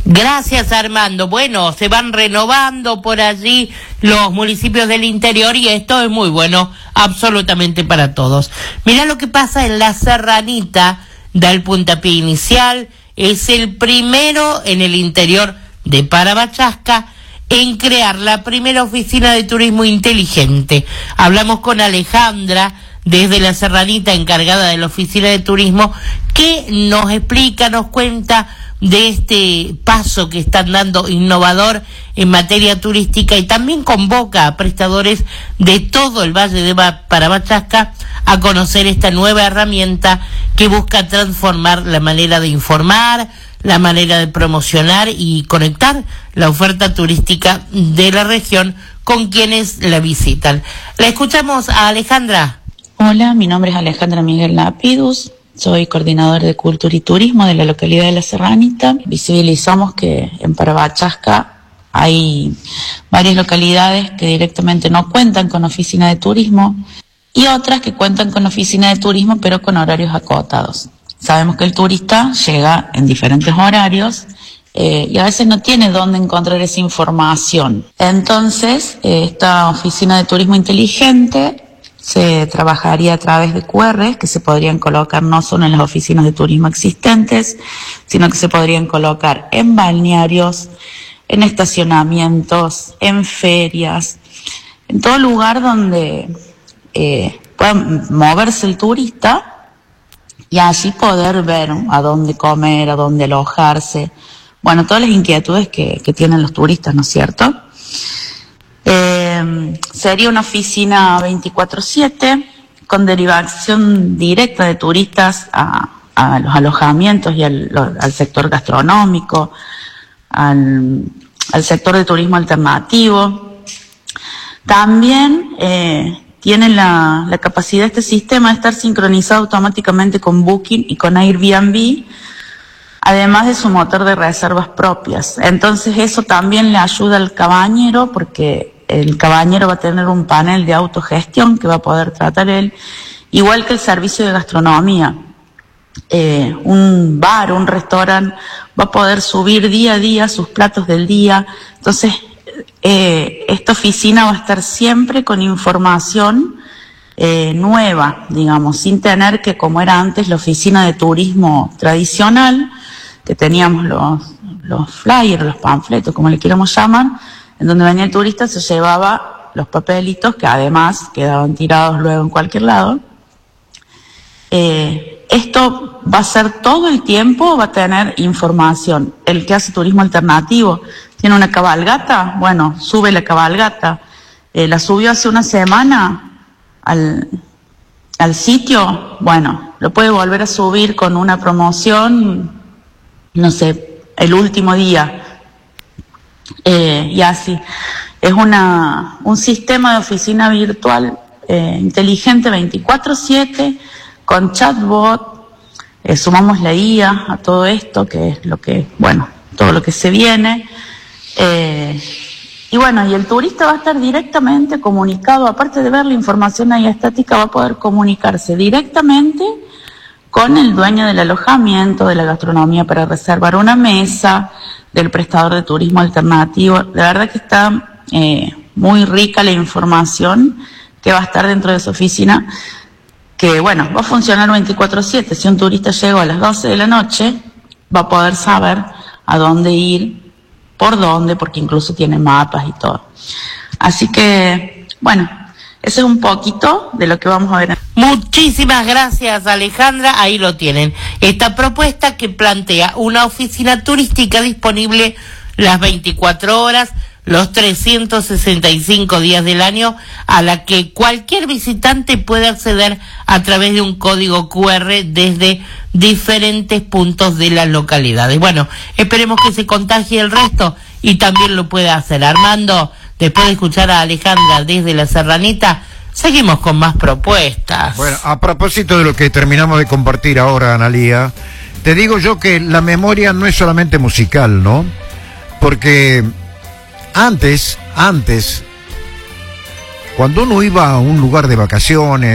Gracias, Armando. Bueno, se van renovando por allí los municipios del interior y esto es muy bueno absolutamente para todos. Mirá lo que pasa en La Serranita, da el puntapié inicial, es el primero en el interior de Parabachasca en crear la primera oficina de turismo inteligente. Hablamos con Alejandra desde La Serranita, encargada de la oficina de turismo, que nos explica, nos cuenta de este paso que están dando innovador en materia turística y también convoca a prestadores de todo el Valle de Parabachasca a conocer esta nueva herramienta que busca transformar la manera de informar, la manera de promocionar y conectar la oferta turística de la región con quienes la visitan. La escuchamos a Alejandra. Hola, mi nombre es Alejandra Miguel Lapidus, soy coordinador de Cultura y Turismo de la localidad de La Serranita. Visibilizamos que en Parabachasca hay varias localidades que directamente no cuentan con oficina de turismo y otras que cuentan con oficina de turismo pero con horarios acotados. Sabemos que el turista llega en diferentes horarios y a veces no tiene dónde encontrar esa información. Entonces, esta oficina de turismo inteligente se trabajaría a través de QRs que se podrían colocar no solo en las oficinas de turismo existentes, sino que se podrían colocar en balnearios, en estacionamientos, en ferias, en todo lugar donde pueda moverse el turista y así poder ver a dónde comer, a dónde alojarse. Bueno, todas las inquietudes que tienen los turistas, ¿no es cierto? Sería una oficina 24/7 con derivación directa de turistas a los alojamientos y al sector gastronómico, al sector de turismo alternativo. También tiene la capacidad de este sistema de estar sincronizado automáticamente con Booking y con Airbnb, además de su motor de reservas propias. Entonces eso también le ayuda al cabañero porque el cabañero va a tener un panel de autogestión que va a poder tratar él, igual que el servicio de gastronomía. Un bar, un restaurante va a poder subir día a día sus platos del día. Entonces, esta oficina va a estar siempre con información nueva, digamos, sin tener que, como era antes, la oficina de turismo tradicional, que teníamos los flyers, los panfletos, como le queramos llamar, en donde venía el turista, se llevaba los papelitos que además quedaban tirados luego en cualquier lado. Esto va a ser todo el tiempo, va a tener información. El que hace turismo alternativo tiene una cabalgata, bueno, sube la cabalgata. La subió hace una semana al sitio, bueno, lo puede volver a subir con una promoción, no sé, el último día. Y así, es un sistema de oficina virtual inteligente 24/7 con chatbot. Sumamos la IA a todo esto, que es todo lo que se viene. Y bueno, y el turista va a estar directamente comunicado, aparte de ver la información ahí estática, va a poder comunicarse directamente con el dueño del alojamiento, de la gastronomía para reservar una mesa, del prestador de turismo alternativo. La verdad que está muy rica la información que va a estar dentro de su oficina, que bueno, va a funcionar 24/7. Si un turista llegó a las 12 de la noche, va a poder saber a dónde ir, por dónde, porque incluso tiene mapas y todo. Así que, bueno, ese es un poquito de lo que vamos a ver. Muchísimas gracias, Alejandra. Ahí lo tienen. Esta propuesta que plantea una oficina turística disponible las 24 horas, los 365 días del año, a la que cualquier visitante puede acceder a través de un código QR desde diferentes puntos de las localidades. Bueno, esperemos que se contagie el resto y también lo pueda hacer. Armando, después de escuchar a Alejandra desde La Serranita, seguimos con más propuestas. Bueno, a propósito de lo que terminamos de compartir ahora, Analía, te digo yo que la memoria no es solamente musical, ¿no? Porque antes, cuando uno iba a un lugar de vacaciones,